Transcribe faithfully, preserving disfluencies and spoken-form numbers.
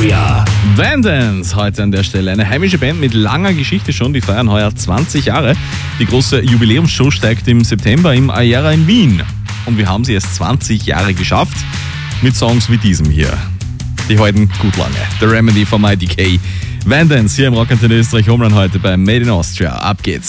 Austria. Vandans heute an der Stelle. Eine heimische Band mit langer Geschichte schon, die feiern heuer zwanzig Jahre. Die große Jubiläumsshow steigt im September im Aera in Wien. Und wir haben sie erst zwanzig Jahre geschafft mit Songs wie diesem hier. Die halten gut lange. The Remedy von I D K. Vandans hier im Rock Antenne Österreich Homeland heute bei Made in Austria. Ab geht's.